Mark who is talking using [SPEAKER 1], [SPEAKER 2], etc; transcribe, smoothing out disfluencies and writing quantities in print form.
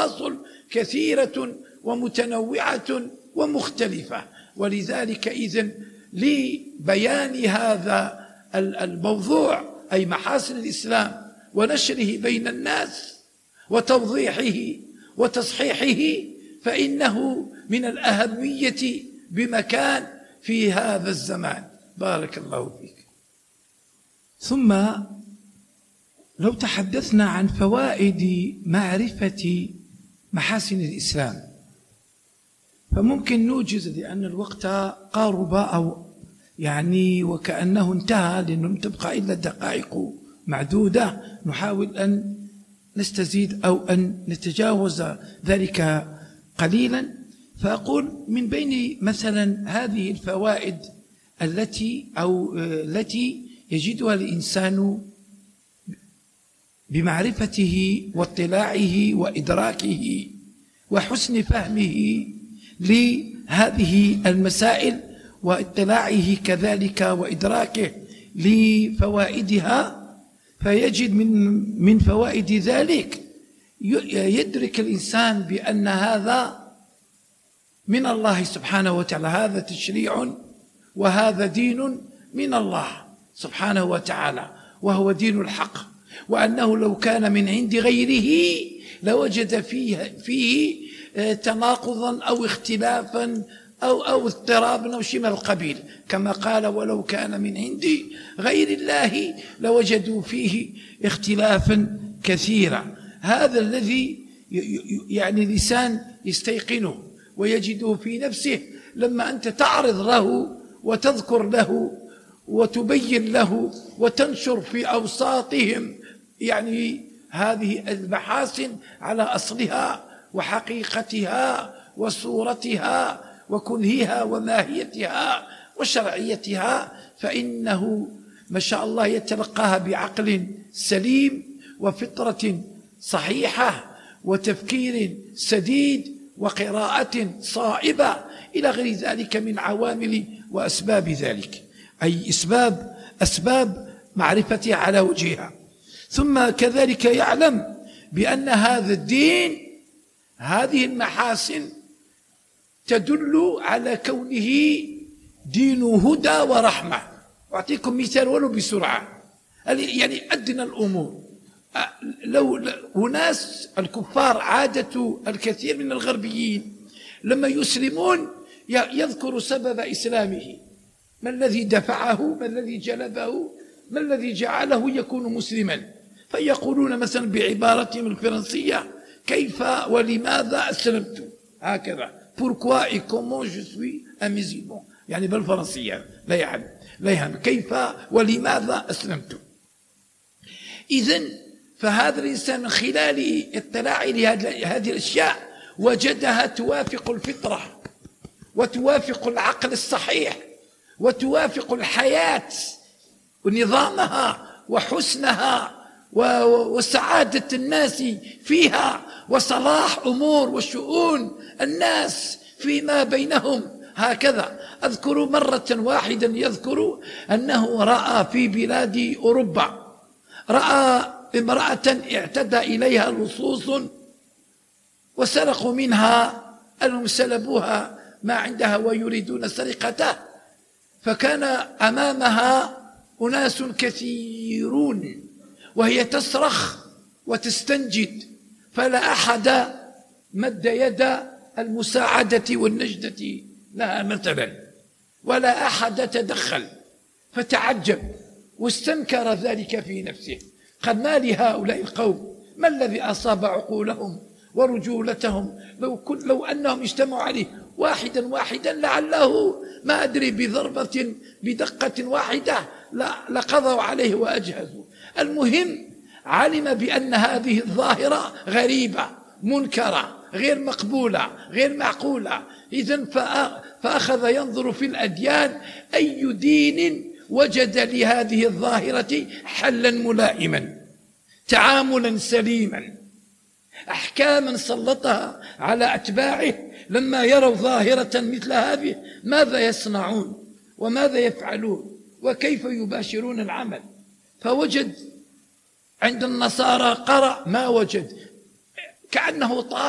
[SPEAKER 1] التواصل كثيرة ومتنوعة ومختلفة. ولذلك إذن لبيان هذا الموضوع أي محاسن الإسلام ونشره بين الناس وتوضيحه وتصحيحه فإنه من الأهمية بمكان في هذا الزمان. بارك الله فيك.
[SPEAKER 2] ثم لو تحدثنا عن فوائد معرفة محاسن الإسلام فممكن نوجز، لأن الوقت قارب أو يعني وكأنه انتهى، لأنه لم تبقى إلا دقائق معدودة، نحاول أن نستزيد أو أن نتجاوز ذلك قليلا. فأقول من بين مثلا هذه الفوائد التي يجدها الإنسان بمعرفته واطلاعه وإدراكه وحسن فهمه لهذه المسائل واطلاعه كذلك وإدراكه لفوائدها، فيجد من فوائد ذلك يدرك الإنسان بأن هذا من الله سبحانه وتعالى، هذا تشريع وهذا دين من الله سبحانه وتعالى وهو دين الحق، وأنه لو كان من عند غيره لوجد فيه تناقضا أو اختلافا أو اضطرابا أو شيء من القبيل، كما قال ولو كان من عند غير الله لوجدوا فيه اختلافا كثيرا. هذا الذي يعني الإنسان يستيقنه ويجده في نفسه لما أنت تعرض له وتذكر له وتبين له وتنشر في أوساطهم يعني هذه المحاسن على أصلها وحقيقتها وصورتها وكنهها وماهيتها وشرعيتها، فإنه ما شاء الله يتلقاها بعقل سليم وفطرة صحيحة وتفكير سديد وقراءة صائبة إلى غير ذلك من عوامل وأسباب ذلك، أي أسباب معرفتها على وجهها. ثم كذلك يعلم بأن هذا الدين هذه المحاسن تدل على كونه دين هدى ورحمة. أعطيكم مثال ولو بسرعة، يعني أدنى الأمور. لو ناس الكفار عادة الكثير من الغربيين لما يسلمون يذكر سبب إسلامه، ما الذي دفعه، ما الذي جلبه، ما الذي جعله يكون مسلما، فيقولون مثلا بعبارتهم الفرنسية كيف ولماذا أسلمت، هكذا pourquoi et comment je suis un musulman، يعني بالفرنسية لا يهم كيف ولماذا أسلمت. إذن فهذا الإنسان من خلال اطلاعه لهذه الأشياء وجدها توافق الفطرة وتوافق العقل الصحيح وتوافق الحياة ونظامها وحسنها وسعادة الناس فيها وصلاح أمور وشؤون الناس فيما بينهم. هكذا أذكر مرة واحدا يذكر أنه رأى في بلاد أوروبا، رأى امرأة اعتدى إليها لصوص وسرقوا منها، أنهم سلبوها ما عندها ويريدون سرقته، فكان أمامها أناس كثيرون وهي تصرخ وتستنجد، فلا أحد مد يد المساعدة والنجدة لها مثلا، ولا أحد تدخل، فتعجب واستنكر ذلك في نفسه، قد ما لهؤلاء القوم، ما الذي أصاب عقولهم ورجولتهم، لو أنهم اجتمعوا عليه واحدا لعله ما أدري بضربة بدقة واحدة لقضوا عليه وأجهزوا. المهم علم بأن هذه الظاهرة غريبة منكرة غير مقبولة غير معقولة. إذن فأخذ ينظر في الأديان أي دين وجد لهذه الظاهرة حلا ملائما، تعاملا سليما، أحكاما سلطها على أتباعه لما يروا ظاهرة مثل هذه ماذا يصنعون وماذا يفعلون وكيف يباشرون العمل. فوجد عند النصارى قرأ ما وجد كأنه